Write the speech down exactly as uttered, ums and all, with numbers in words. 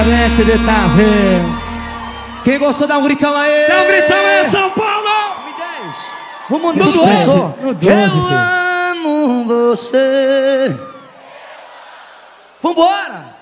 Quem gostou, dá um gritão aí! Dá um gritão aí, São Paulo! Vamos mandar no doze! No doze, Eu amo você! Vambora!